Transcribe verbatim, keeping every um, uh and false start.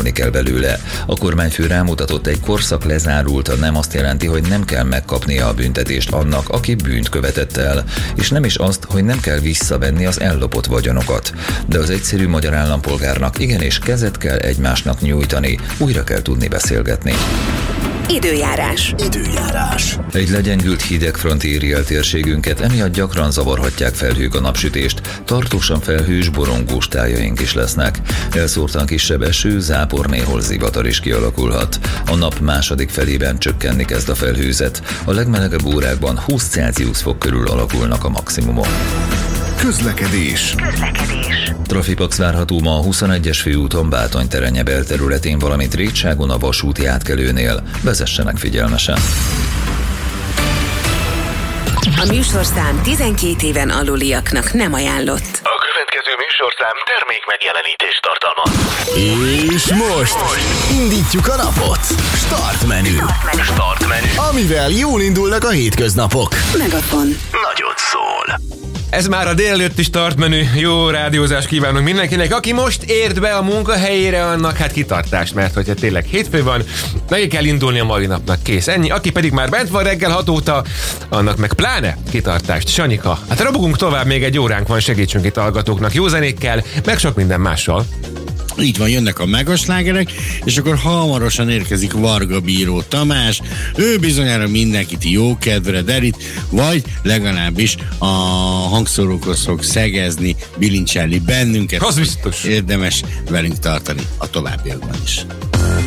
tanulni kell belőle. A kormányfő rámutatott, egy korszak lezárulta nem azt jelenti, hogy nem kell megkapnia a büntetést annak, aki bűnt követett el, és nem is azt, hogy nem kell visszavenni az ellopott vagyonokat. De az egyszerű magyar állampolgárnak igenis kezet kell egymásnak nyújtani, újra kell tudni beszélgetni. Időjárás. Időjárás. Egy legyengült hidegfront éri el térségünket, emiatt gyakran zavarhatják felhők a napsütést, tartósan felhős, borongós tájaink is lesznek. Elszórtan kisebb eső, zápor, néhol zivatar is kialakulhat. A nap második felében csökkenni kezd a felhőzet. A legmelegebb órákban húsz Celsius fok körül alakulnak a maximumok. Közlekedés. Közlekedés. Trafipax várható ma a huszonegyes főúton Bátony-Terenye belterületén, valamint Rétságon a vasúti átkelőnél. Vezessenek figyelmesen. A műsorszám tizenkét éven aluliaknak nem ajánlott. A következő műsorszám termék megjelenítést tartalmaz. És most indítjuk a napot. Start menü. Start menü. Start menü. Amivel jól indulnak a hétköznapok. Megafon. Nagyot szól. Ez már a délelőtti startmenü. Jó rádiózást kívánunk mindenkinek. Aki most ért be a munkahelyére, annak hát kitartást, mert hogyha tényleg hétfő van, neki kell indulni a mai napnak, kész. Ennyi. Aki pedig már bent van reggel hat óta, annak meg pláne kitartást. Sanyika, hát robogunk tovább, még egy óránk van, segítsünk itt hallgatóknak jó zenékkel, meg sok minden mással. Így van, jönnek a megaslágerek, és akkor hamarosan érkezik Varga Bíró Tamás. Ő bizonyára mindenkit jó kedvre derít, vagy legalábbis a hangszórókhoz fog szegezni, bilincselni bennünket. Az biztos. Érdemes velünk tartani a továbbiakban is.